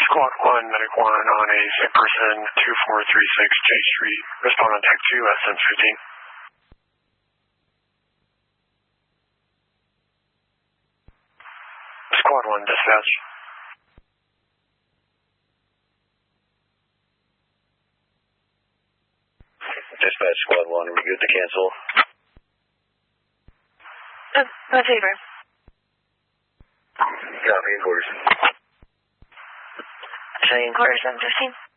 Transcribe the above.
Squad 1, Medic 1 on a sick person, 2436 J Street. Respond on Tech 2, SM15. Squad 1, dispatch. Dispatch, Squad 1, are we good to cancel? My favor. Copy, in quarters. Showing quarters 715.